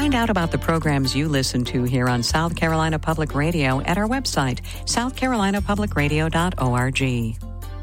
Find out about the programs you listen to here on South Carolina Public Radio at our website, southcarolinapublicradio.org.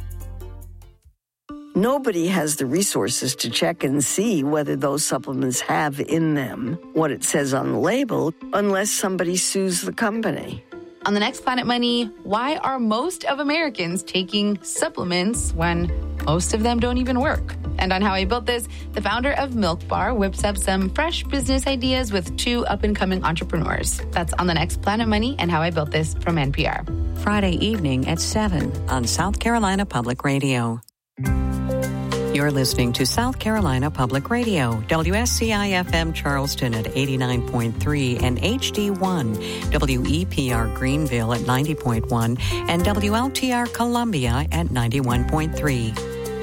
Nobody has the resources to check and see whether those supplements have in them what it says on the label unless somebody sues the company. On the next Planet Money, why are most of Americans taking supplements when most of them don't even work? And on How I Built This, the founder of Milk Bar whips up some fresh business ideas with two up-and-coming entrepreneurs. That's on the next Planet Money and How I Built This from NPR. Friday evening at 7 on South Carolina Public Radio. You're listening to South Carolina Public Radio, WSCI-FM Charleston at 89.3 and HD1, WEPR Greenville at 90.1 and WLTR Columbia at 91.3.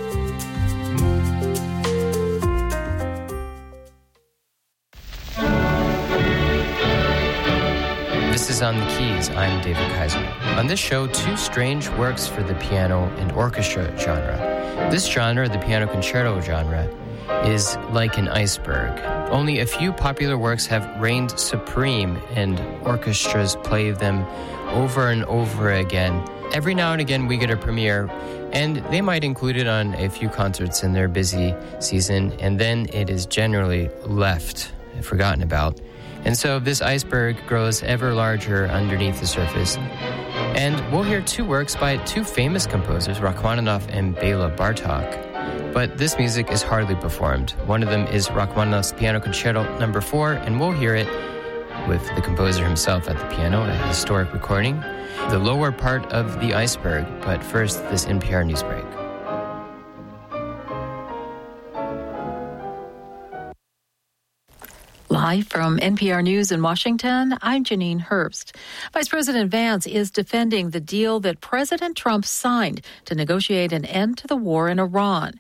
This is On the Keys. I'm David Kaiser. On this show, two strange works for the piano and orchestra genre. This genre, the piano concerto genre, is like an iceberg. Only a few popular works have reigned supreme, and orchestras play them over and over again. Every now and again, we get a premiere, and they might include it on a few concerts in their busy season, and then it is generally left and forgotten about. And so this iceberg grows ever larger underneath the surface. And we'll hear two works by two famous composers, Rachmaninoff and Bela Bartok. But this music is hardly performed. One of them is Rachmaninoff's Piano Concerto No. 4, and we'll hear it with the composer himself at the piano, a historic recording, the lower part of the iceberg. But first, this NPR news break. Live from NPR News in Washington, I'm Janine Herbst. Vice President Vance is defending the deal that President Trump signed to negotiate an end to the war in Iran.